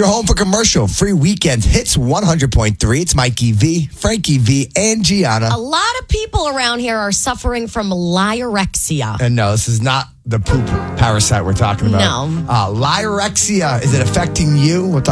You're home for commercial free weekend hits 100.3. It's Mikey V, Frankie V, and Gianna. A lot of people around here are suffering from liarexia. And no, this is not the poop parasite we're talking about. No. Liarexia, is it affecting you? We'll talk